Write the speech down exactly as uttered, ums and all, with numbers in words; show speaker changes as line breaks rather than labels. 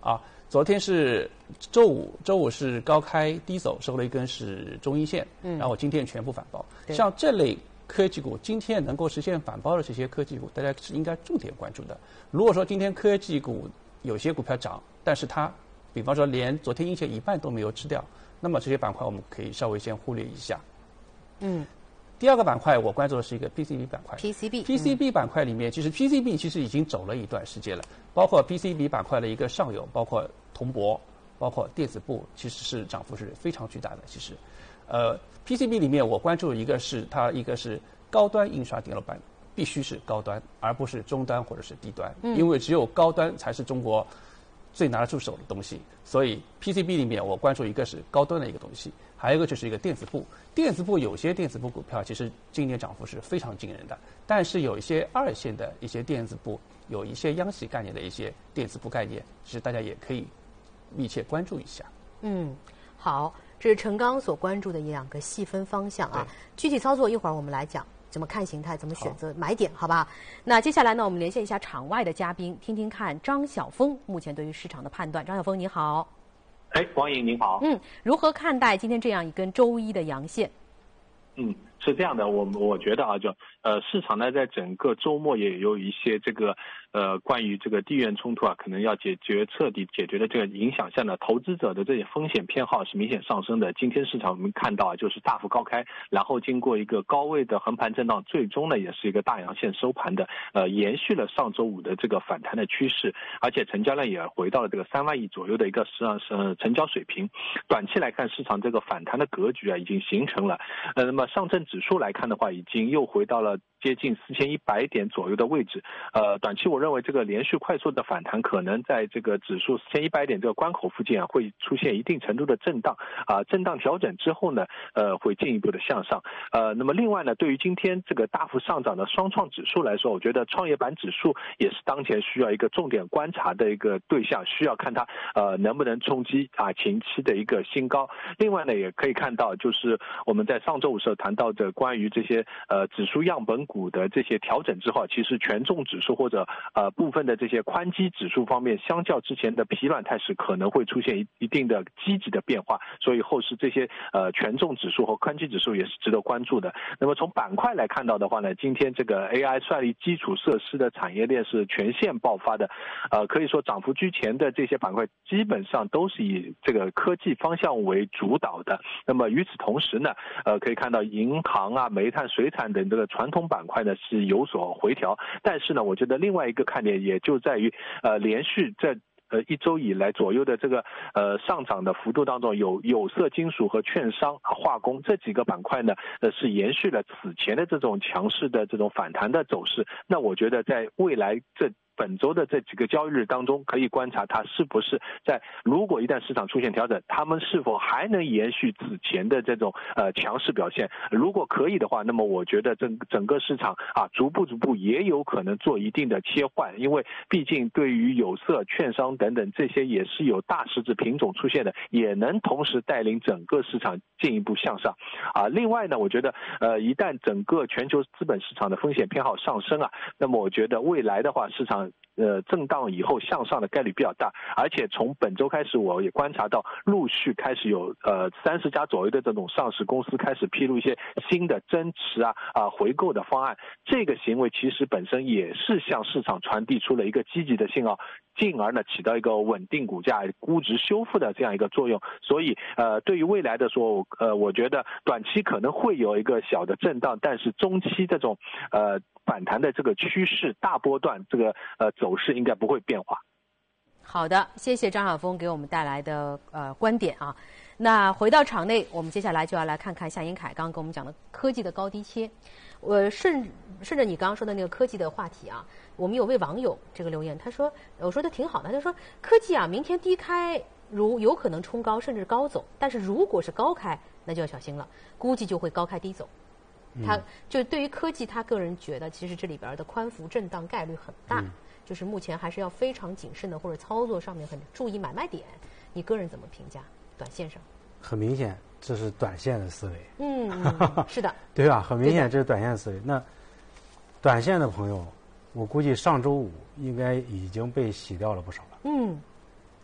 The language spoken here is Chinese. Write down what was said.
啊。昨天是周五，周五是高开低走，收了一根是中阴线，嗯，然后今天全部反包。像这类科技股今天能够实现反包的这些科技股，大家是应该重点关注的。如果说今天科技股有些股票涨，但是它比方说连昨天阴线一半都没有吃掉，那么这些板块我们可以稍微先忽略一下。嗯。第二个板块我关注的是一个 P C B 板块。
P C B
P C B 板块里面，其实 P C B 其实已经走了一段时间了，包括 P C B 板块的一个上游，包括铜箔，包括电子部，其实是涨幅是非常巨大的。其实，呃 ，P C B 里面我关注一个是它一个是高端印刷电路板，必须是高端，而不是中端或者是低端，嗯、因为只有高端才是中国最拿得出手的东西。所以 P C B 里面我关注一个是高端的一个东西，还有一个就是一个电子部。电子部有些电子部股票其实今年涨幅是非常惊人的，但是有一些二线的一些电子部，有一些央企概念的一些电子部概念，其实大家也可以密切关注一下。
嗯，好，这是陈刚所关注的一两个细分方向啊。具体操作一会儿我们来讲，怎么看形态，怎么选择买点，好吧？那接下来呢，我们连线一下场外的嘉宾，听听看张晓峰目前对于市场的判断。张晓峰，你好。
哎，王颖您好。
嗯，如何看待今天这样一根周一的阳线？
嗯，是这样的，我我觉得啊，就呃市场呢，在整个周末也有一些这个呃关于这个地缘冲突啊，可能要解决彻底解决的这个影响下呢，投资者的这些风险偏好是明显上升的。今天市场我们看到啊，就是大幅高开，然后经过一个高位的横盘震荡，最终呢也是一个大阳线收盘的，呃，延续了上周五的这个反弹的趋势，而且成交量也回到了这个三万亿左右的一个实际上是成交水平。短期来看，市场这个反弹的格局啊已经形成了。呃，那么上证指数来看的话，已经又回到了接近四千一百点左右的位置。呃，短期我认为这个连续快速的反弹，可能在这个指数四千一百点这个关口附近啊，会出现一定程度的震荡啊、呃，震荡调整之后呢，呃，会进一步的向上。呃，那么另外呢，对于今天这个大幅上涨的双创指数来说，我觉得创业板指数也是当前需要一个重点观察的一个对象，需要看它呃能不能冲击啊近期的一个新高。另外呢，也可以看到，就是我们在上周五时候谈到的关于这些呃指数样本股的这些调整之后，其实权重指数或者呃部分的这些宽基指数方面，相较之前的疲软态势，可能会出现一一定的积极的变化，所以后市这些呃权重指数和宽基指数也是值得关注的。那么从板块来看到的话呢，今天这个 A I 算力基础设施的产业链是全线爆发的，呃可以说涨幅居前的这些板块基本上都是以这个科技方向为主导的。那么与此同时呢，呃可以看到银行啊、煤炭、水产等这个传统板块呢是有所回调，但是呢，我觉得另外一个看点也就在于，呃，连续在呃一周以来左右的这个呃上涨的幅度当中，有有色金属和券商、化工这几个板块呢，呃是延续了此前的这种强势的这种反弹的走势。那我觉得在未来这本周的这几个交易日当中，可以观察它是不是在，如果一旦市场出现调整，他们是否还能延续此前的这种呃强势表现。如果可以的话，那么我觉得整整个市场啊逐步逐步也有可能做一定的切换，因为毕竟对于有色、券商等等这些也是有大市值品种出现的，也能同时带领整个市场进一步向上啊。另外呢，我觉得呃一旦整个全球资本市场的风险偏好上升啊，那么我觉得未来的话，市场呃，震荡以后向上的概率比较大，而且从本周开始，我也观察到陆续开始有呃三十家左右的这种上市公司开始披露一些新的增持啊啊回购的方案。这个行为其实本身也是向市场传递出了一个积极的信号，进而呢起到一个稳定股价、估值修复的这样一个作用。所以呃，对于未来的说，呃，我觉得短期可能会有一个小的震荡，但是中期这种呃反弹的这个趋势大波段这个呃走势应该不会变化。
好的，谢谢张晓峰给我们带来的呃观点啊。那回到场内，我们接下来就要来看看夏英凯刚刚跟我们讲的科技的高低切。我顺顺着你刚刚说的那个科技的话题啊，我们有位网友这个留言，他说，我说的挺好的，他说科技啊，明天低开如有可能冲高甚至高走，但是如果是高开，那就要小心了，估计就会高开低走。他就对于科技，他个人觉得其实这里边的宽幅震荡概率很大，嗯、就是目前还是要非常谨慎的，或者操作上面很注意买卖点。你个人怎么评价？短线上？
很明显，这是短线的思维。
嗯，是的，
对吧？很明显，这是短线思维。那短线的朋友，我估计上周五应该已经被洗掉了不少了。
嗯，